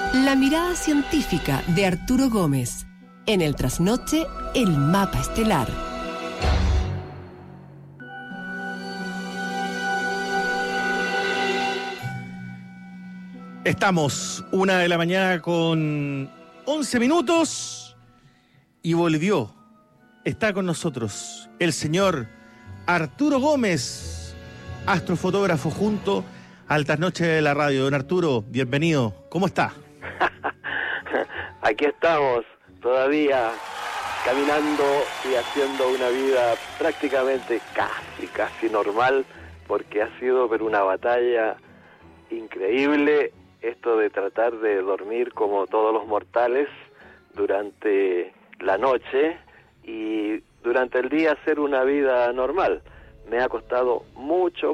La mirada científica de Arturo Gómez. En el trasnoche, el mapa estelar. Estamos 1:00 a.m. con 11 minutos y volvió. Está con nosotros el señor Arturo Gómez, astrofotógrafo junto al Trasnoche de la Radio. Don Arturo, bienvenido. ¿Cómo está? Aquí estamos, todavía caminando y haciendo una vida prácticamente casi normal, porque ha sido pero una batalla increíble esto de tratar de dormir como todos los mortales durante la noche y durante el día hacer una vida normal. Me ha costado mucho,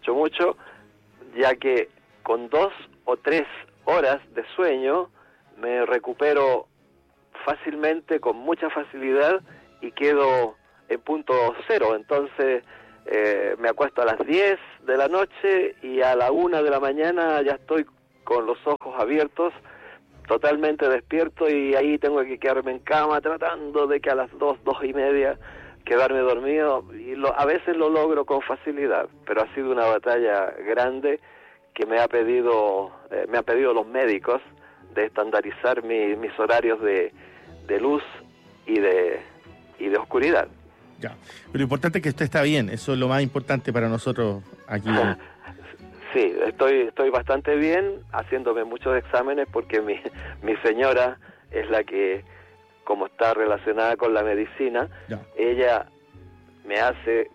ya que con 2 o 3 horas de sueño me recupero fácilmente, con mucha facilidad, y quedo en punto cero. Entonces me acuesto a las 10 de la noche y a la 1 de la mañana ya estoy con los ojos abiertos, totalmente despierto, y ahí tengo que quedarme en cama tratando de que a las 2:30 quedarme dormido, y a veces lo logro con facilidad, pero ha sido una batalla grande que me han pedido los médicos, de estandarizar mis horarios de luz y de oscuridad. Ya, pero lo importante es que usted está bien, eso es lo más importante para nosotros aquí. Sí, estoy bastante bien, haciéndome muchos exámenes, porque mi señora es la que, como está relacionada con la medicina, ya, ella me hace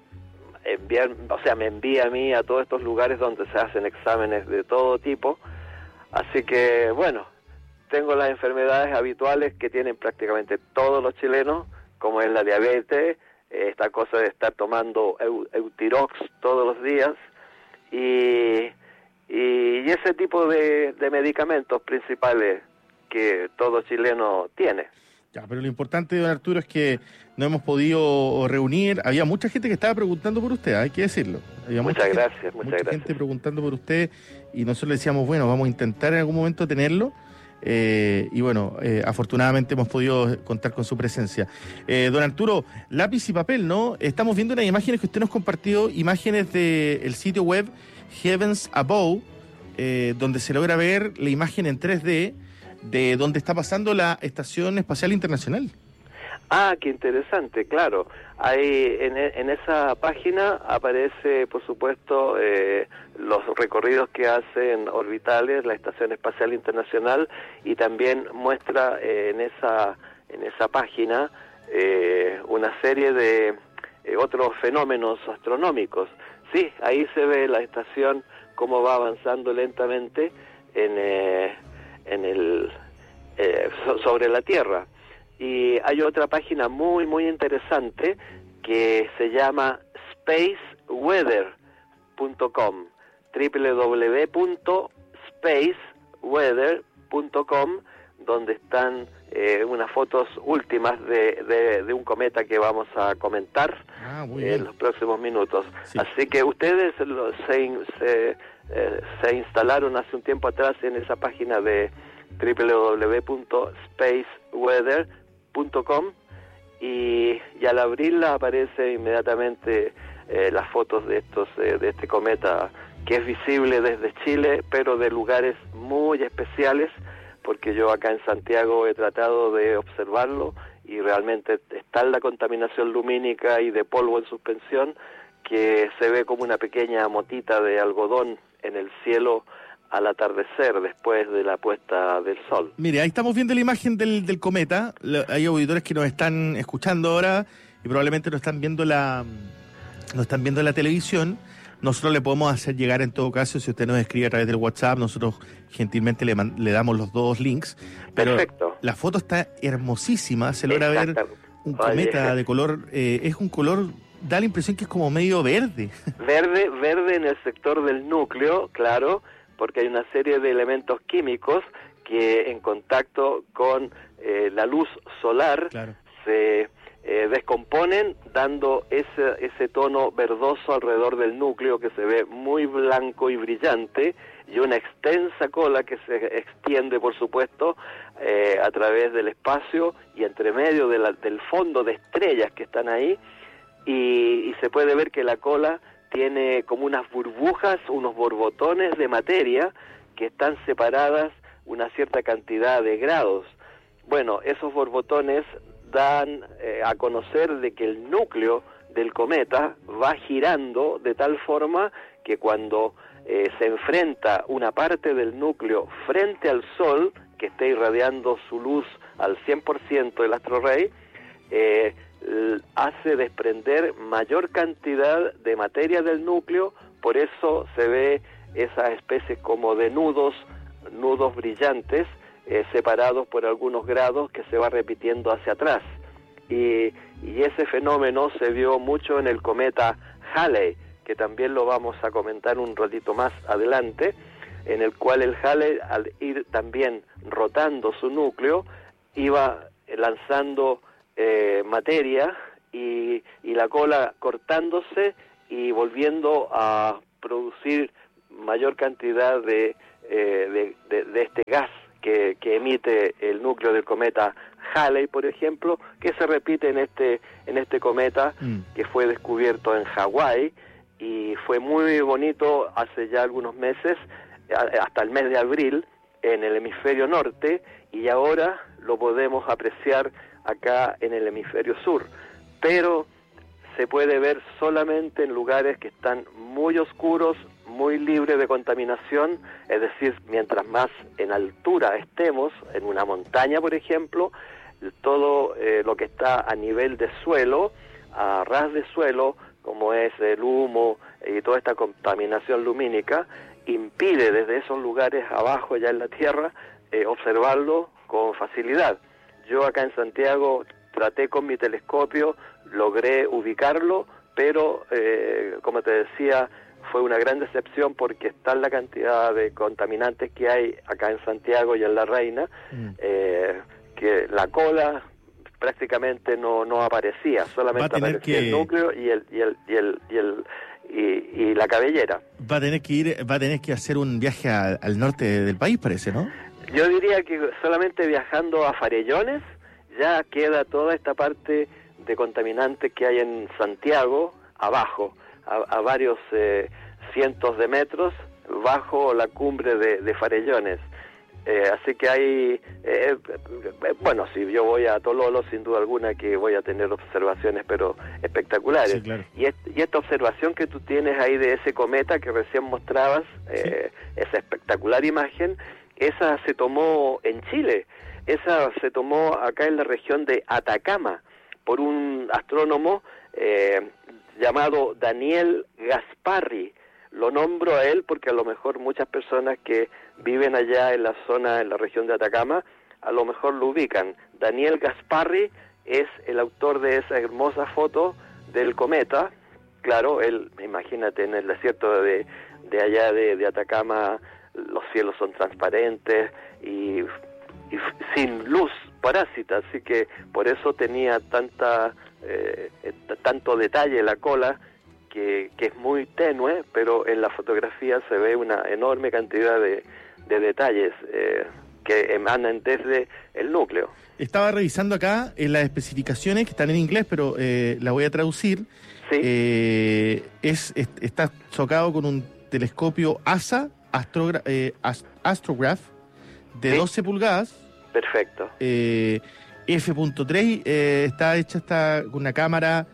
me envía a mí a todos estos lugares donde se hacen exámenes de todo tipo. Así que, bueno, tengo las enfermedades habituales que tienen prácticamente todos los chilenos, como es la diabetes, esta cosa de estar tomando Eutirox todos los días, y ese tipo de medicamentos principales que todo chileno tiene. Ya, pero lo importante, don Arturo, es que no hemos podido reunir. Había mucha gente que estaba preguntando por usted, hay que decirlo. Había muchas gracias. Gente preguntando por usted, y nosotros le decíamos, bueno, vamos a intentar en algún momento tenerlo. Y bueno, afortunadamente hemos podido contar con su presencia. Don Arturo, lápiz y papel, ¿no? Estamos viendo unas imágenes que usted nos compartió, imágenes del sitio web Heavens Above, donde se logra ver la imagen en 3D de donde está pasando la Estación Espacial Internacional. Ah, qué interesante, claro. Ahí en esa página aparece, por supuesto, los recorridos que hacen orbitales, la Estación Espacial Internacional, y también muestra en esa página una serie de otros fenómenos astronómicos. Sí, ahí se ve la estación cómo va avanzando lentamente sobre la Tierra. Y hay otra página muy interesante que se llama spaceweather.com, www.spaceweather.com, donde están unas fotos últimas de un cometa que vamos a comentar en los próximos minutos. Sí. Así que ustedes se instalaron hace un tiempo atrás en esa página de www.spaceweather.com, y al abrirla aparece inmediatamente las fotos de este cometa, que es visible desde Chile, pero de lugares muy especiales, porque yo acá en Santiago he tratado de observarlo, y realmente está la contaminación lumínica y de polvo en suspensión, que se ve como una pequeña motita de algodón en el cielo al atardecer, después de la puesta del sol. Mire, ahí estamos viendo la imagen del cometa. Hay auditores que nos están escuchando ahora y probablemente no están viendo la televisión. Nosotros le podemos hacer llegar, en todo caso, si usted nos escribe a través del WhatsApp, nosotros gentilmente le damos los 2 links. Pero perfecto. La foto está hermosísima, se logra ver un cometa de color, es un color, da la impresión que es como medio verde. Verde en el sector del núcleo, claro, porque hay una serie de elementos químicos que en contacto con la luz solar, claro, se descomponen, dando ese tono verdoso alrededor del núcleo, que se ve muy blanco y brillante, y una extensa cola que se extiende, por supuesto, a través del espacio y entre medio del fondo de estrellas que están ahí, y se puede ver que la cola tiene como unas burbujas, unos borbotones de materia que están separadas una cierta cantidad de grados. Bueno, esos borbotones dan a conocer de que el núcleo del cometa va girando de tal forma que cuando se enfrenta una parte del núcleo frente al Sol, que esté irradiando su luz al 100% del astro rey, hace desprender mayor cantidad de materia del núcleo, por eso se ve esas especies como de nudos brillantes, separados por algunos grados que se va repitiendo hacia atrás. Y ese fenómeno se vio mucho en el cometa Halley, que también lo vamos a comentar un ratito más adelante, en el cual el Halley, al ir también rotando su núcleo, iba lanzando materia y la cola cortándose y volviendo a producir mayor cantidad de este gas que emite el núcleo del cometa Halley, por ejemplo, que se repite en este cometa que fue descubierto en Hawái, y fue muy bonito hace ya algunos meses, hasta el mes de abril, en el hemisferio norte, y ahora lo podemos apreciar acá en el hemisferio sur, pero se puede ver solamente en lugares que están muy oscuros, muy libres de contaminación, es decir, mientras más en altura estemos, en una montaña, por ejemplo, todo lo que está a nivel de suelo, a ras de suelo, como es el humo y toda esta contaminación lumínica, impide desde esos lugares abajo ya en la Tierra observarlo con facilidad. Yo acá en Santiago traté con mi telescopio, logré ubicarlo, pero como te decía, fue una gran decepción porque está la cantidad de contaminantes que hay acá en Santiago y en La Reina, que la cola prácticamente no aparecía, solamente aparecía el núcleo y la cabellera. Va a tener que hacer un viaje al norte del país, parece, ¿no? Yo diría que solamente viajando a Farellones ya queda toda esta parte de contaminantes que hay en Santiago abajo, a varios cientos de metros bajo la cumbre de Farellones. Así que hay, bueno, si yo voy a Tololo, sin duda alguna que voy a tener observaciones, pero espectaculares. Sí, claro. Y esta observación que tú tienes ahí de ese cometa que recién mostrabas, esa espectacular imagen, esa se tomó en Chile, esa se tomó acá en la región de Atacama, por un astrónomo llamado Daniel Gasparri. Lo nombro a él porque a lo mejor muchas personas que viven allá en la zona, en la región de Atacama, a lo mejor lo ubican. Daniel Gasparri es el autor de esa hermosa foto del cometa. Claro, él, imagínate, en el desierto de allá de Atacama, los cielos son transparentes y sin luz parásita, así que por eso tenía tanto detalle la cola, que es muy tenue, pero en la fotografía se ve una enorme cantidad de detalles que emanan desde el núcleo. Estaba revisando acá en las especificaciones que están en inglés, pero la voy a traducir. Sí. Está chocado con un telescopio ASA, Astrograph, de 12 pulgadas. Perfecto. F.3, está con una cámara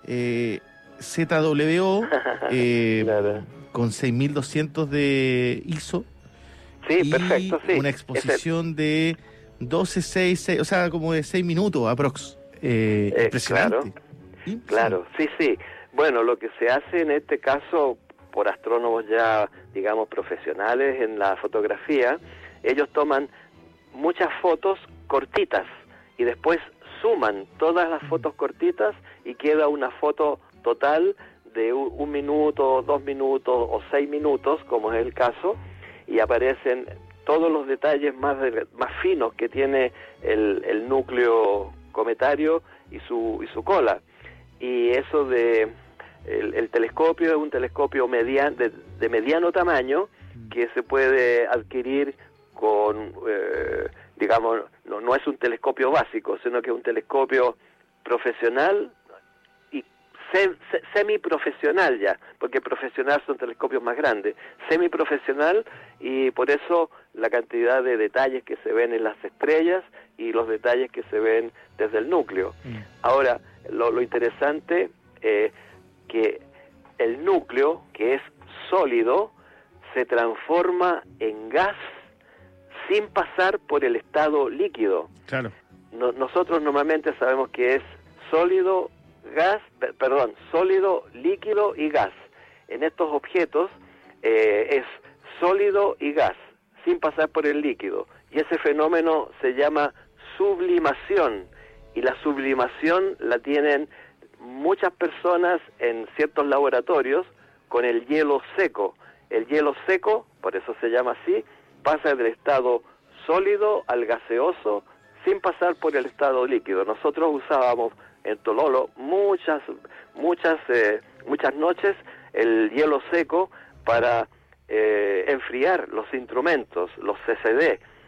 ZWO claro, con 6200 de ISO. Sí, y perfecto, sí. Una exposición de 12.6, o sea, como de 6 minutos aprox. Impresionante. Claro, sí. Bueno, lo que se hace en este caso por astrónomos ya, digamos, profesionales en la fotografía, ellos toman muchas fotos cortitas y después suman todas las fotos cortitas y queda una foto total de 1 minuto, 2 minutos o 6 minutos, como es el caso, y aparecen todos los detalles más finos que tiene el núcleo cometario y su cola. Y eso el telescopio es un telescopio de mediano tamaño, que se puede adquirir con, digamos, no es un telescopio básico, sino que es un telescopio profesional y semiprofesional ya, porque profesional son telescopios más grandes, semiprofesional, y por eso la cantidad de detalles que se ven en las estrellas y los detalles que se ven desde el núcleo. Ahora, lo interesante es que el núcleo, que es sólido, se transforma en gas sin pasar por el estado líquido. Claro. Nosotros normalmente sabemos que es sólido, sólido, líquido y gas. En estos objetos es sólido y gas, sin pasar por el líquido. Y ese fenómeno se llama sublimación. Y la sublimación la tienen muchas personas en ciertos laboratorios con el hielo seco. El hielo seco, por eso se llama así, pasa del estado sólido al gaseoso sin pasar por el estado líquido. Nosotros usábamos en Tololo muchas noches el hielo seco para enfriar los instrumentos, los CCD,